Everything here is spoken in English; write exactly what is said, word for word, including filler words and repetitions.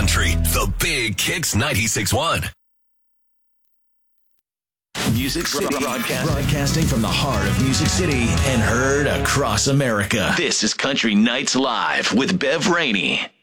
country. The Big Kicks ninety-six point one. Music City broadcasting. broadcasting from the heart of Music City and heard across America. This is Country Nights Live with Bev Rainey.